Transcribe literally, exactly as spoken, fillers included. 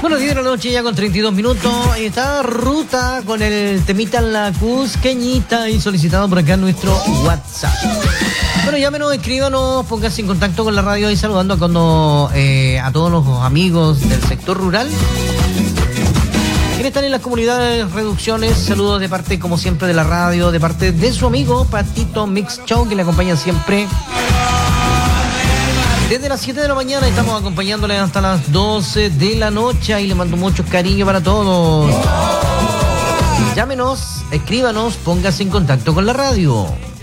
Bueno, diez de la noche ya con treinta y dos minutos. Está Ruta con el temita La Cusqueñita y solicitado por acá en nuestro WhatsApp. Bueno, llámenos, escríbanos, pónganse en contacto con la radio y saludando a, cuando, eh, a todos los amigos del sector rural. Quienes están en las comunidades, reducciones, saludos de parte, como siempre, de la radio, de parte de su amigo Patito Mix Show, que le acompaña siempre. Desde las siete de la mañana estamos acompañándole hasta las doce de la noche y le mando mucho cariño para todos. Llámenos, escríbanos, póngase en contacto con la radio.